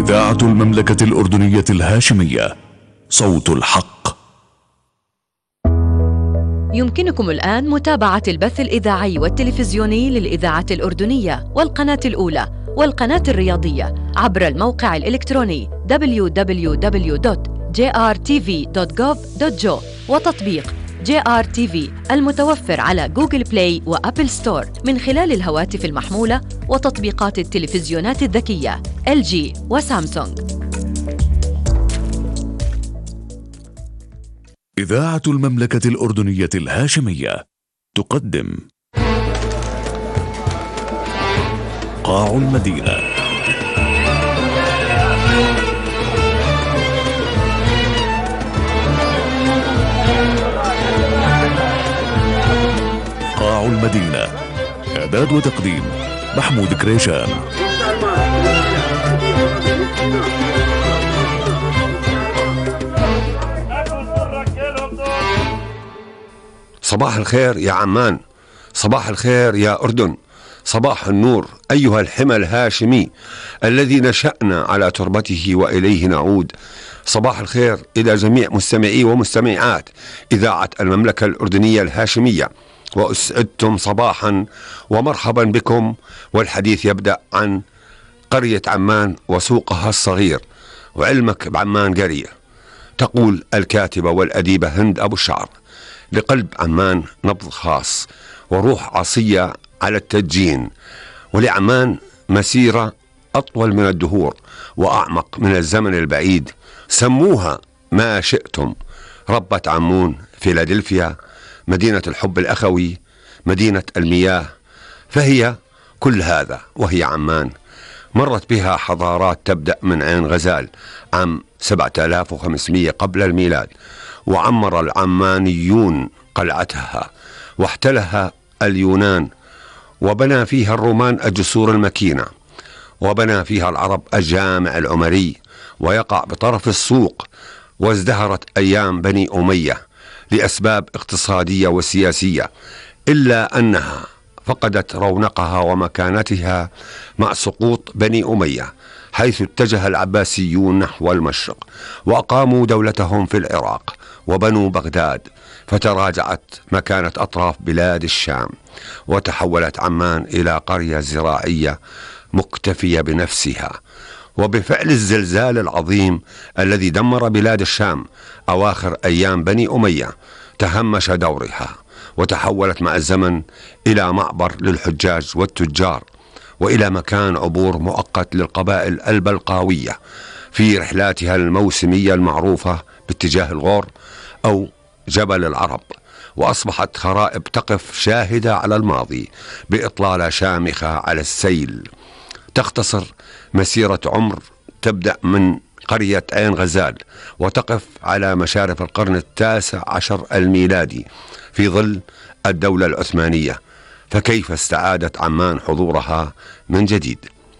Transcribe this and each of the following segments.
إذاعة المملكة الأردنية الهاشمية، صوت الحق. يمكنكم الآن متابعة البث الإذاعي والتلفزيوني للإذاعة الأردنية والقناة الأولى والقناة الرياضية عبر الموقع الإلكتروني www.jrtv.gov.jo وتطبيق JRTV المتوفر على جوجل بلاي وأبل ستور من خلال الهواتف المحمولة وتطبيقات التلفزيونات الذكية LG وسامسونج. إذاعة المملكة الأردنية الهاشمية تقدم قاع المدينة. قاع المدينة، إعداد وتقديم محمود كريشان. صباح الخير يا عمان، صباح الخير يا أردن، صباح النور أيها الحمى الهاشمي الذي نشأنا على تربته وإليه نعود. صباح الخير إلى جميع مستمعي ومستمعات إذاعة المملكة الأردنية الهاشمية، وأسعدتم صباحا ومرحبا بكم. والحديث يبدأ عن قرية عمان وسوقها الصغير. وعلمك بعمان قرية، تقول الكاتبة والأديبة هند أبو الشعر: لقلب عمان نبض خاص وروح عصية على التدجين، ولعمان مسيرة أطول من الدهور وأعمق من الزمن البعيد. سموها ما شئتم، ربة عمون، فيلادلفيا، مدينة الحب الأخوي، مدينة المياه، فهي كل هذا وهي عمان. مرت بها حضارات تبدأ من عين غزال عام 7500 قبل الميلاد، وعمر العمانيون قلعتها واحتلها اليونان، وبنى فيها الرومان الجسور المكينة، وبنى فيها العرب الجامع العمري ويقع بطرف السوق. وازدهرت أيام بني أمية لأسباب اقتصادية وسياسية، إلا أنها فقدت رونقها ومكانتها مع سقوط بني أمية، حيث اتجه العباسيون نحو المشرق وأقاموا دولتهم في العراق وبنوا بغداد، فتراجعت مكانة أطراف بلاد الشام، وتحولت عمان إلى قرية زراعية مكتفية بنفسها. وبفعل الزلزال العظيم الذي دمر بلاد الشام أواخر أيام بني أمية، تهمش دورها وتحولت مع الزمن إلى معبر للحجاج والتجار، وإلى مكان عبور مؤقت للقبائل البلقاوية في رحلاتها الموسمية المعروفة باتجاه الغور أو جبل العرب. وأصبحت خرائب تقف شاهدة على الماضي بإطلالة شامخة على السيل. تختصر مسيرة عمر تبدأ من قرية عين غزال وتقف على مشارف القرن 19 الميلادي في ظل الدولة العثمانية. فكيف استعادت عمان حضورها من جديد؟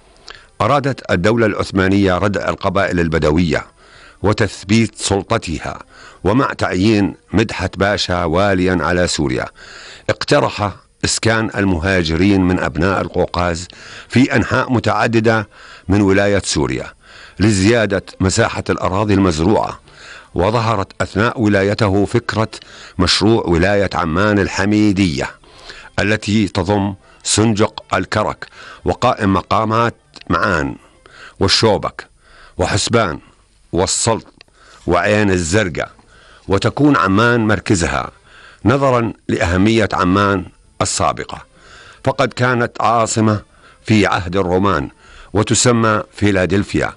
أرادت الدولة العثمانية ردع القبائل البدوية وتثبيت سلطتها، ومع تعيين مدحت باشا واليا على سوريا اقترح إسكان المهاجرين من أبناء القوقاز في أنحاء متعددة من ولاية سوريا لزيادة مساحة الأراضي المزروعة. وظهرت أثناء ولايته فكرة مشروع ولاية عمان الحميدية التي تضم سنجق الكرك وقائم مقامات معان والشوبك وحسبان والسلط وعين الزرقاء، وتكون عمان مركزها نظرا لأهمية عمان السابقة، فقد كانت عاصمة في عهد الرومان وتسمى فيلادلفيا.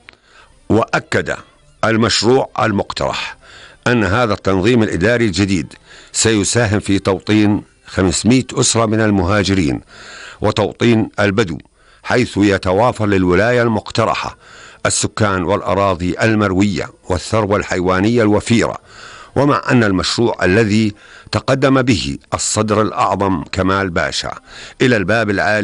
وأكد المشروع المقترح أن هذا التنظيم الإداري الجديد سيساهم في توطين 500 أسرة من المهاجرين وتوطين البدو، حيث يتوافر للولاية المقترحة السكان والأراضي المروية والثروة الحيوانية الوفيرة. ومع أن المشروع الذي تقدم به الصدر الأعظم كمال باشا إلى الباب العالي